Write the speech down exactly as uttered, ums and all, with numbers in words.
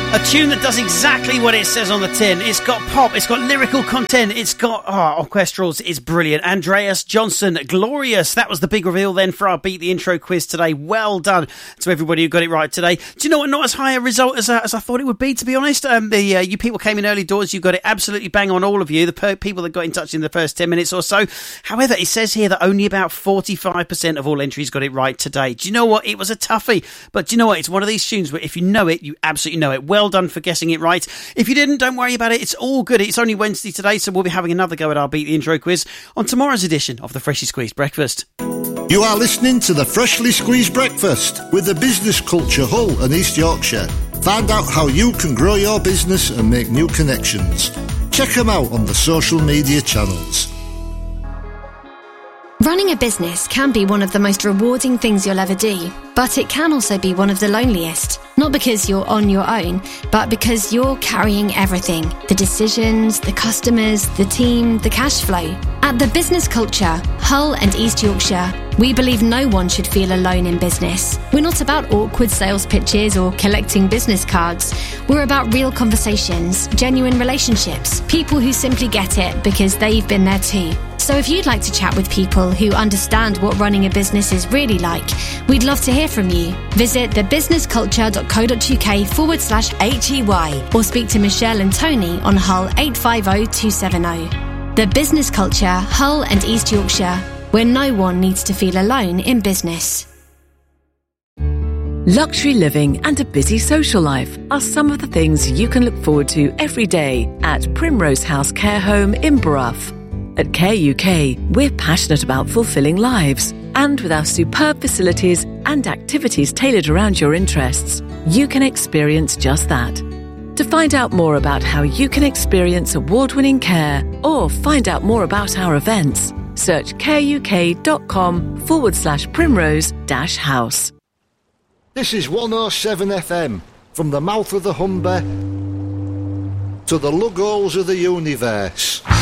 A tune that does exactly what it says on the tin. It's got pop, it's got lyrical content, it's got oh, orchestrals, it's brilliant. Andreas Johnson, Glorious. That was the big reveal then for our Beat the Intro quiz today. Well done to everybody who got it right today. Do you know what? Not as high a result as, uh, as I thought it would be, to be honest. Um, the uh, you people came in early doors, you got it absolutely bang on, all of you, the per- people that got in touch in the first ten minutes or so. However, it says here that only about forty-five percent of all entries got it right today. Do you know what? It was a toughie. But do you know what? It's one of these tunes where if you know it, you absolutely know it. Well done for guessing it right. If you didn't, don't worry about it. It's all good. It's only Wednesday today, so we'll be having another go at our Beat the Intro quiz on tomorrow's edition of the Freshly Squeezed Breakfast. You are listening to the Freshly Squeezed Breakfast with the Business Culture Hull and East Yorkshire. Find out how you can grow your business and make new connections. Check them out on the social media channels. Running a business can be one of the most rewarding things you'll ever do, but it can also be one of the loneliest. Not because you're on your own, but because you're carrying everything. The decisions, the customers, the team, the cash flow. At the Business Culture, Hull and East Yorkshire, we believe no one should feel alone in business. We're not about awkward sales pitches or collecting business cards. We're about real conversations, genuine relationships, people who simply get it because they've been there too. So if you'd like to chat with people who understand what running a business is really like, we'd love to hear from you. Visit thebusinessculture.co.uk forward slash HEY or speak to Michelle and Tony on Hull eight five zero two seven zero. The Business Culture, Hull and East Yorkshire, where no one needs to feel alone in business. Luxury living and a busy social life are some of the things you can look forward to every day at Primrose House Care Home in Brough. At Care U K, we're passionate about fulfilling lives. And with our superb facilities and activities tailored around your interests, you can experience just that. To find out more about how you can experience award-winning care or find out more about our events, search careuk.com forward slash primrose dash house. This is one oh seven F M, from the mouth of the Humber to the lugholes of the universe.